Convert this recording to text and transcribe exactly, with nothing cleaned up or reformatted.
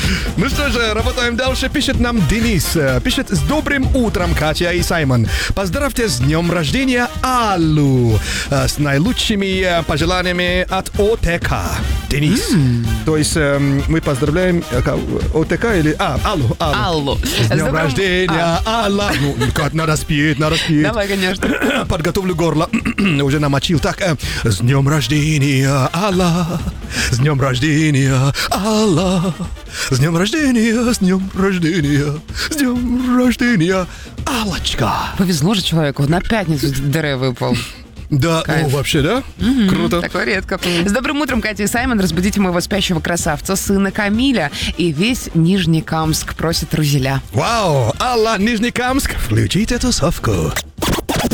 Ну что же, работаем дальше. Пишет нам Денис. Пишет: с добрым утром, Катя и Саймон. Поздравьте с днем рождения Аллу. С наилучшими пожеланиями от ОТК. Денис. Mm. То есть э, мы поздравляем ОТК или... А, Аллу. Аллу. Аллу. С днем добрым... рождения, а. Алла. Ну, Кать, надо спеть, надо спеть. Давай, конечно. Подготовлю горло. Уже намочил. Так, э, с днем рождения, Алла. С днем рождения, Алла. С днем рождения, с днем рождения, с днем рождения, Аллочка. Повезло же человеку, на пятницу ДР выпал. Да, Кайф. ну вообще, да? Mm-hmm. Круто. Такое редко. С добрым утром, Катя и Саймон. Разбудите моего спящего красавца, сына Камиля. И весь Нижнекамск просит Рузеля. Вау! Алла, Нижнекамск, включите тусовку.